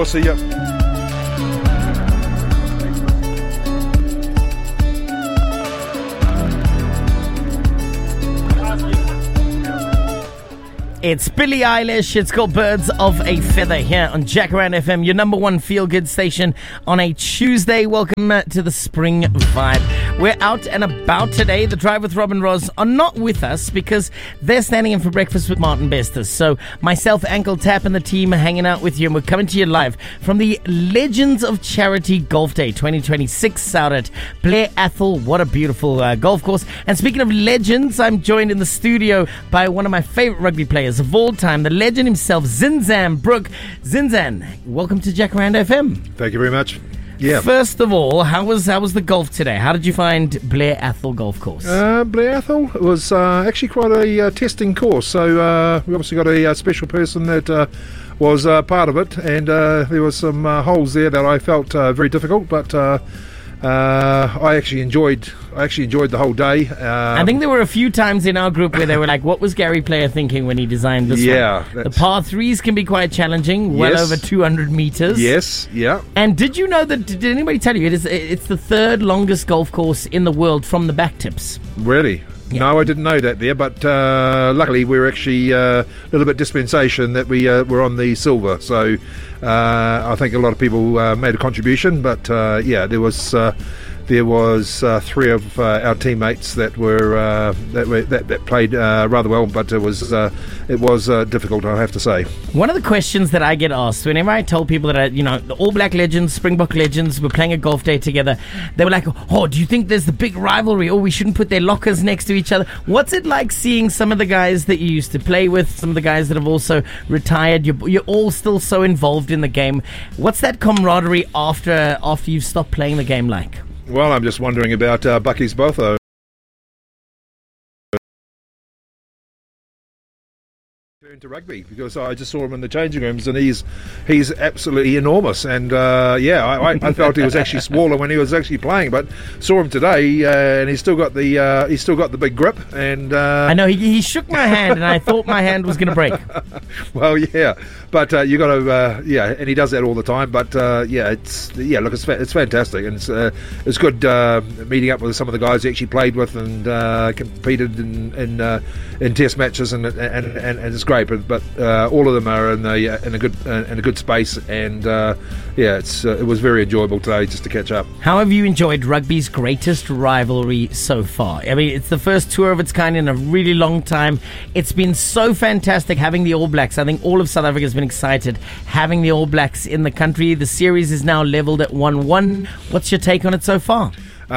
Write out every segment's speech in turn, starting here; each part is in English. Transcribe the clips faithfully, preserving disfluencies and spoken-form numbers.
We'll see you. It's Billie Eilish. It's called Birds of a Feather here on Jacaranda F M, your number one feel-good station on a Tuesday. Welcome uh, to the Spring Vibe. We're out and about today. The Drive with Rob and Roz are not with us because they're standing in for breakfast with Martin Bestis. So myself, Ankle Tap, and the team are hanging out with you, and we're coming to you live from the Legends of Charity Golf Day twenty twenty-six out at Blair Athol. What a beautiful uh, golf course. And speaking of legends, I'm joined in the studio by one of my favorite rugby players of all time, the legend himself, Zinzan Brooke. Zinzan, welcome to Jacaranda F M. Thank you very much. Yeah. First of all, how was how was the golf today? How did you find Blair Athol Golf Course? Uh, Blair Athol was uh, actually quite a uh, testing course. So uh, we obviously got a, a special person that uh, was uh, part of it, and uh, there were some uh, holes there that I felt uh, very difficult, but uh, uh, I actually enjoyed. I actually enjoyed the whole day. Um, I think there were a few times in our group where they were like, "What was Gary Player thinking when he designed this yeah, one?" The par threes can be quite challenging, well yes. over two hundred meters. Yes, yeah. And did you know that? Did anybody tell you it is? It's the third longest golf course in the world from the back tips. Really? Yeah. No, I didn't know that there, but uh, luckily we were actually uh, a little bit dispensation that we uh, were on the silver. So uh, I think a lot of people uh, made a contribution, but uh, yeah, there was. Uh, There was uh, three of uh, our teammates that were uh, that were that, that played uh, rather well, but it was uh, it was uh, difficult, I have to say. One of the questions that I get asked whenever I tell people that I, you know, the All Black legends, Springbok legends, were playing a golf day together, they were like, "Oh, do you think there's the big rivalry? Oh, we shouldn't put their lockers next to each other." What's it like seeing some of the guys that you used to play with, some of the guys that have also retired? You're, you're all still so involved in the game. What's that camaraderie after after you've stopped playing the game like? Well, I'm just wondering about uh, Bucky's Botho. To rugby, because I just saw him in the changing rooms, and he's he's absolutely enormous. And uh, yeah, I, I felt he was actually smaller when he was actually playing, but saw him today, uh, and he's still got the uh, he's still got the big grip. And uh, I know he, he shook my hand, and I thought my hand was going to break. Well, yeah, but uh, you got to uh, yeah, and he does that all the time. But uh, yeah, it's yeah, look, it's fa- it's fantastic, and it's uh, it's good uh, meeting up with some of the guys he actually played with and uh, competed in in, uh, in test matches, and and, and and it's great. But, but uh, all of them are in a in a good uh, in a good space, and uh, yeah, it's uh, it was very enjoyable today just to catch up. How have you enjoyed rugby's greatest rivalry so far? I mean, it's the first tour of its kind in a really long time. It's been so fantastic having the All Blacks. I think all of South Africa has been excited having the All Blacks in the country. The series is now leveled at one one. What's your take on it so far?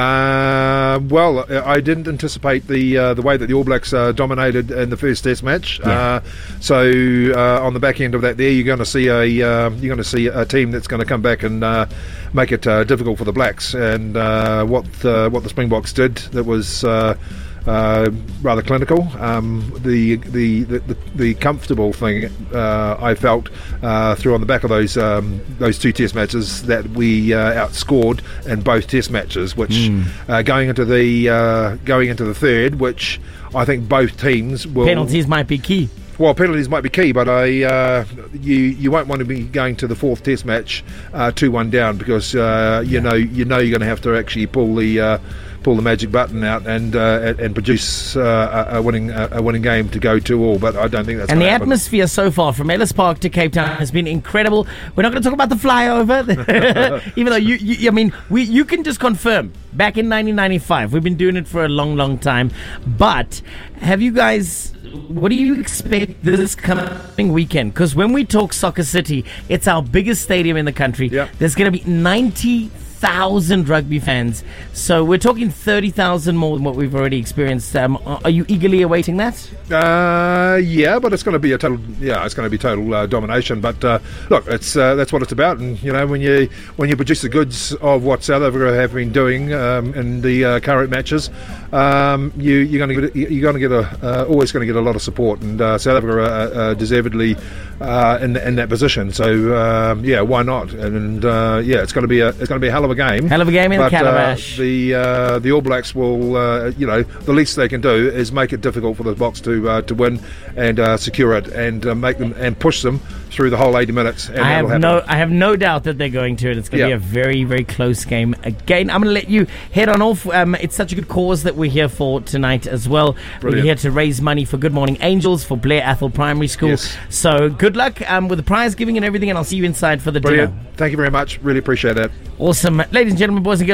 Uh, well, I didn't anticipate the uh, the way that the All Blacks uh, dominated in the first Test match. Yeah. Uh, so uh, on the back end of that, there you're going to see a uh, you're going to see a team that's going to come back and uh, make it uh, difficult for the Blacks. And uh, what the, what the Springboks did, that was. Uh, Uh, rather clinical. Um, the, the, the the comfortable thing uh, I felt uh, through on the back of those um, those two Test matches, that we uh, outscored in both Test matches. Which mm. uh, going into the uh, going into the third, which I think both teams will penalties might be key. Well, penalties might be key, but I uh, you you won't want to be going to the fourth Test match uh, two one down, because uh, you yeah. know you know you're going to have to actually pull the. Uh, pull the magic button out and uh, and produce uh, a winning a winning game to go two all, but I don't think that's. And the happen. Atmosphere so far from Ellis Park to Cape Town has been incredible. We're not going to talk about the flyover, even though you, you I mean we you can just confirm. Back in nineteen ninety-five, we've been doing it for a long, long time. But have you guys? What do you expect this coming weekend? Because when we talk Soccer City, it's our biggest stadium in the country. Yep. There's going to be ninety thousand rugby fans, so we're talking thirty thousand more than what we've already experienced. Um, are you eagerly awaiting that? Uh, yeah, but it's going to be a total. Yeah, it's going to be total uh, domination. But uh, look, it's uh, that's what it's about. And you know, when you when you produce the goods of what South Africa have been doing um, in the uh, current matches, um, you you're going to get you're going to get a uh, always going to get a lot of support. And uh, South Africa are uh, deservedly uh, in in that position. So um, yeah, why not? And uh, yeah, it's going to be a it's going to be a hell of a game. Hell of a game in but, Calabash. Uh, the uh, the All Blacks will, uh, you know, the least they can do is make it difficult for the Box to uh, to win and uh, secure it and uh, make them and push them through the whole eighty minutes. And I have happen. no, I have no doubt that they're going to it. It's going to Yeah. be a very, very close game again. I'm going to let you head on off. Um, it's such a good cause that we're here for tonight as well. Brilliant. We're here to raise money for Good Morning Angels for Blair Athol Primary School. Yes. So good luck um, with the prize giving and everything, and I'll see you inside for the Brilliant. dinner. Thank you very much. Really appreciate that. Awesome, ladies and gentlemen, boys and girls.